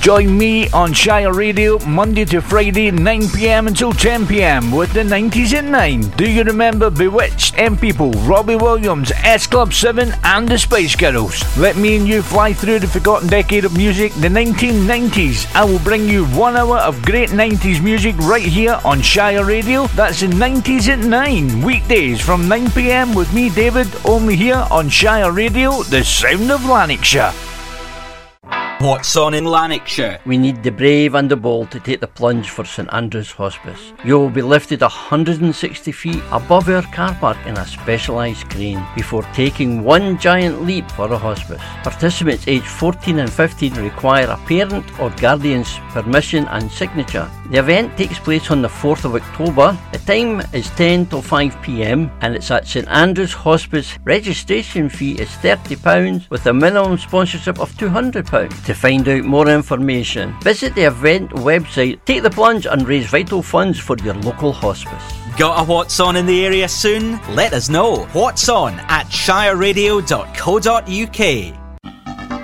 Join me on Shire Radio Monday to Friday 9pm until 10pm with the 90s at 9. Do you remember Bewitched, M People, Robbie Williams, S Club 7 and the Spice Girls? Let me and you fly through the forgotten decade of music, the 1990s. I will bring you 1 hour of great 90s music right here on Shire Radio. That's the 90s at 9, weekdays from 9pm with me, David, only here on Shire Radio, the sound of Lanarkshire. What's on in Lanarkshire? We need the brave and the bold to take the plunge for St Andrew's Hospice. You will be lifted 160 feet above our car park in a specialised crane before taking one giant leap for a hospice. Participants aged 14 and 15 require a parent or guardian's permission and signature. The event takes place on the 4th of October. The time is 10 till 5pm and it's at St Andrew's Hospice. Registration fee is £30 with a minimum sponsorship of £200. To find out more information, visit the event website, take the plunge and raise vital funds for your local hospice. Got a What's On in the area soon? Let us know. What's On at shireradio.co.uk.